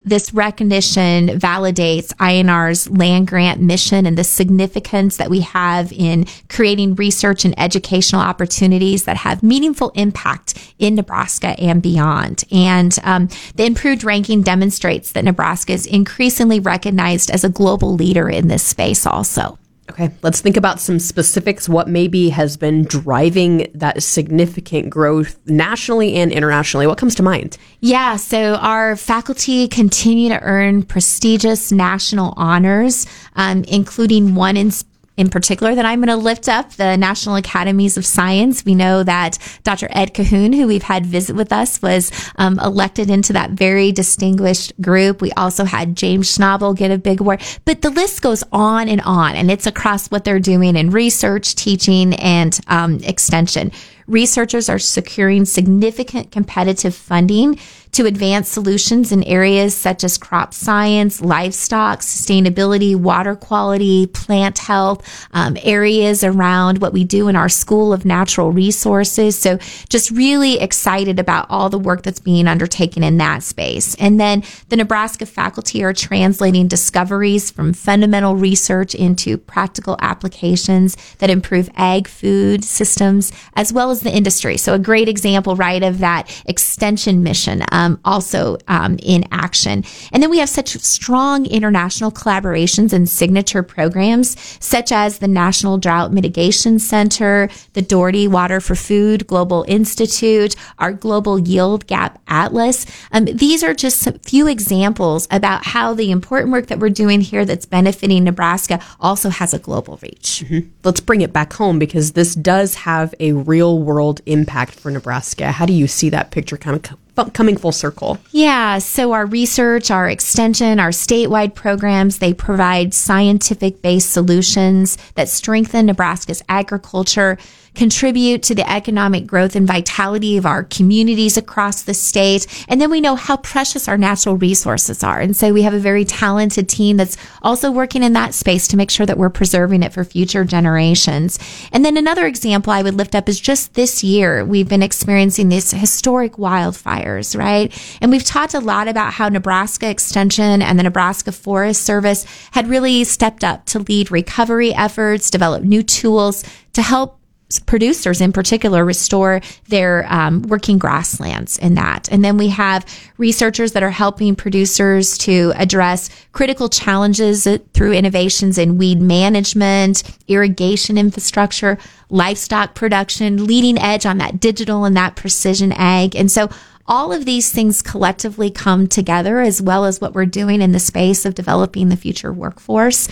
this recognition validates INR's land grant mission and the significance that we have in creating research and educational opportunities that have meaningful impact in Nebraska and beyond. And the improved ranking demonstrates that Nebraska is increasingly recognized as a global leader in this space also. Okay, let's think about some specifics. What maybe has been driving that significant growth nationally and internationally? What comes to mind? Yeah, so our faculty continue to earn prestigious national honors, including one in particular that I'm going to lift up, the National Academies of Science. We know that Dr. Ed Cahoon, who we've had visit with us, was elected into that very distinguished group. We also had James Schnabel get a big award. But the list goes on, and it's across what they're doing in research, teaching, and extension. Researchers are securing significant competitive funding to advance solutions in areas such as crop science, livestock, sustainability, water quality, plant health, areas around what we do in our School of Natural Resources. So just really excited about all the work that's being undertaken in that space. And then the Nebraska faculty are translating discoveries from fundamental research into practical applications that improve ag food systems as well as the industry. So a great example, right, of that extension mission also in action. And then we have such strong international collaborations and signature programs, such as the National Drought Mitigation Center, the Doherty Water for Food Global Institute, our Global Yield Gap Atlas. These are just a few examples about how the important work that we're doing here that's benefiting Nebraska also has a global reach. Mm-hmm. Let's bring it back home, because this does have a real world impact for Nebraska. How do you see that picture kind of coming full circle? Yeah, so our research, our extension, our statewide programs, they provide scientific-based solutions that strengthen Nebraska's agriculture, contribute to the economic growth and vitality of our communities across the state. And then we know how precious our natural resources are. And so we have a very talented team that's also working in that space to make sure that we're preserving it for future generations. And then another example I would lift up is just this year, we've been experiencing these historic wildfires, right? And we've talked a lot about how Nebraska Extension and the Nebraska Forest Service had really stepped up to lead recovery efforts, develop new tools to help producers in particular restore their working grasslands in that. And then we have researchers that are helping producers to address critical challenges through innovations in weed management, irrigation infrastructure, livestock production, leading edge on that digital and that precision ag. And so all of these things collectively come together, as well as what we're doing in the space of developing the future workforce,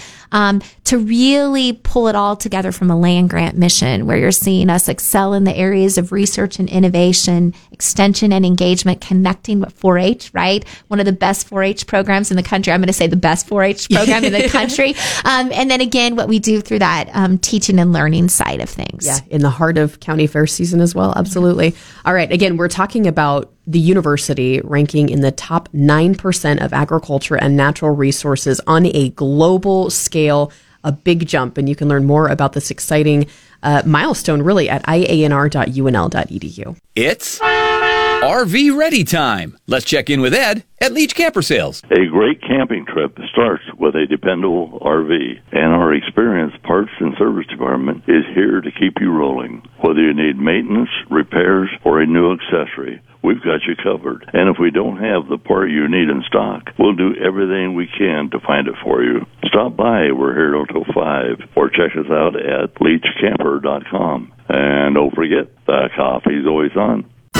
to really pull it all together from a land grant mission, where you're seeing us excel in the areas of research and innovation, extension and engagement, connecting with 4-H, right? One of the best 4-H programs in the country. I'm going to say the best 4-H program in the country. And then again, what we do through that teaching and learning side of things. Yeah, in the heart of county fair season as well. Absolutely. All right. Again, we're talking about the university ranking in the top 9% of agriculture and natural resources on a global scale, a big jump. And you can learn more about this exciting milestone really at ianr.unl.edu. It's RV ready time. Let's check in with Ed at Leach Camper Sales. A great camping trip starts with a dependable RV, and our experienced parts and service department is here to keep you rolling. Whether you need maintenance, repairs, or a new accessory, we've got you covered. And if we don't have the part you need in stock, we'll do everything we can to find it for you. Stop by. We're here till 5, or check us out at leachcamper.com. And don't forget, the coffee's always on.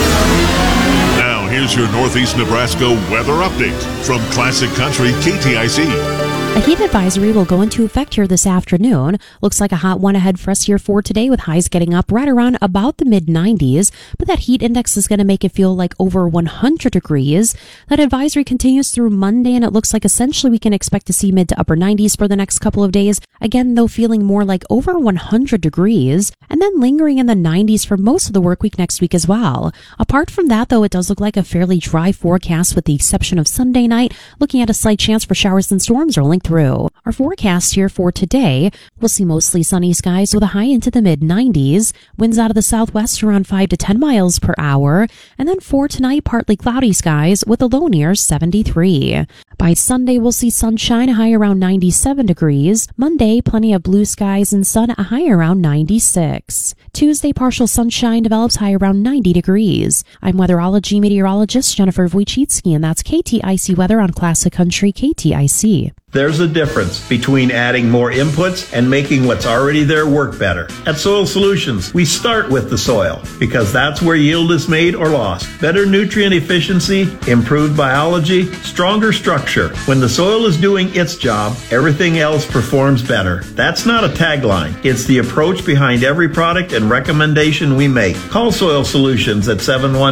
Now, here's your Northeast Nebraska weather update from Classic Country KTIC. A heat advisory will go into effect here this afternoon. Looks like a hot one ahead for us here for today, with highs getting up right around about the mid-90s. But that heat index is going to make it feel like over 100 degrees. That advisory continues through Monday, and it looks like essentially we can expect to see mid to upper 90s for the next couple of days. Again, though, feeling more like over 100 degrees, and then lingering in the 90s for most of the work week next week as well. Apart from that, though, it does look like a fairly dry forecast with the exception of Sunday night. Looking at a slight chance for showers and storms are linked through. Our forecast here for today, we'll see mostly sunny skies with a high into the mid-90s, winds out of the southwest around 5 to 10 miles per hour, and then for tonight, partly cloudy skies with a low near 73. By Sunday, we'll see sunshine, a high around 97 degrees. Monday, plenty of blue skies and sun, a high around 96. Tuesday, partial sunshine develops, high around 90 degrees. I'm weatherology meteorologist Jennifer Wojcicki, and that's KTIC Weather on Classic Country KTIC. There's a difference between adding more inputs and making what's already there work better. At Soil Solutions, we start with the soil because that's where yield is made or lost. Better nutrient efficiency, improved biology, stronger structure. When the soil is doing its job, everything else performs better. That's not a tagline. It's the approach behind every product and recommendation we make. Call Soil Solutions at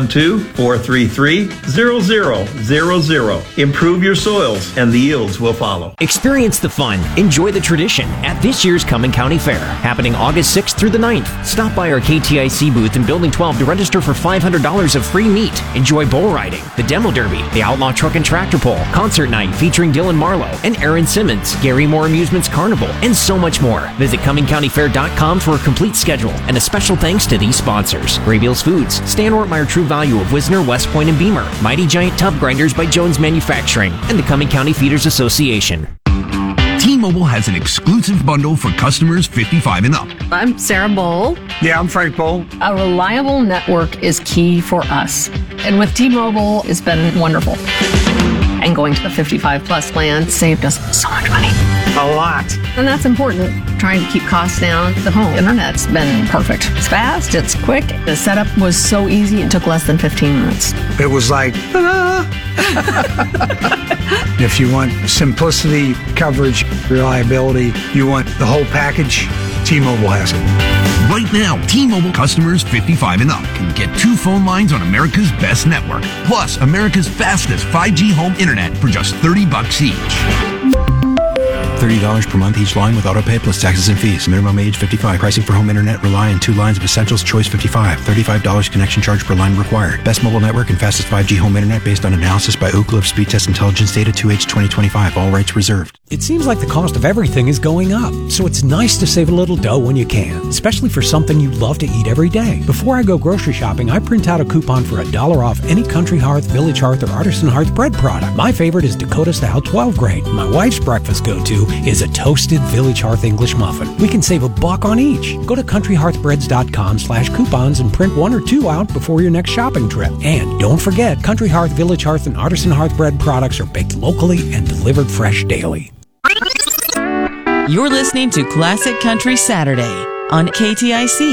712-433-0000. Improve your soils and the yields will follow. Experience the fun, enjoy the tradition at this year's Cumming County Fair, happening August 6th through the 9th. Stop by our KTIC booth in Building 12 to register for $500 of free meat. Enjoy bull riding, the demo derby, the outlaw truck and tractor pull, concert night featuring Dylan Marlowe and Aaron Simmons, Gary Moore Amusements Carnival, and so much more. Visit CummingCountyFair.com for a complete schedule, and a special thanks to these sponsors: Graybeals Foods, Stan Ortmeyer True Value of Wisner, West Point, and Beamer, Mighty Giant Tub Grinders by Jones Manufacturing, and the Cumming County Feeders Association. T-Mobile has an exclusive bundle for customers 55 and up. I'm Sarah Bowl. Yeah, I'm Frank Bowl. A reliable network is key for us. And with T-Mobile, it's been wonderful. And going to the 55 plus plan saved us so much money. A lot. And that's important. Trying to keep costs down. The home internet's been perfect. It's fast, it's quick. The setup was so easy, it took less than 15 minutes. It was like, ta-da! If you want simplicity, coverage, reliability, you want the whole package, T-Mobile has it. Right now, T-Mobile customers 55 and up can get 2 phone lines on America's best network, plus America's fastest 5G home internet for just $30 each. $30 per month each line with autopay plus taxes and fees. Minimum age 55. Pricing for home internet rely on 2 lines of Essentials Choice 55. $35 connection charge per line required. Best mobile network and fastest 5G home internet based on analysis by Ookla of Speed Test Intelligence data 2H 2025. All rights reserved. It seems like the cost of everything is going up, so it's nice to save a little dough when you can, especially for something you love to eat every day. Before I go grocery shopping, I print out a coupon for $1 off any Country Hearth, Village Hearth, or Artisan Hearth bread product. My favorite is Dakota Style 12 grain. My wife's breakfast go-to is a toasted Village Hearth English muffin. We can save $1 on each. Go to countryhearthbreads.com/coupons and print 1 or 2 out before your next shopping trip. And don't forget, Country Hearth, Village Hearth, and Artisan Hearth bread products are baked locally and delivered fresh daily. You're listening to Classic Country Saturday on KTIC.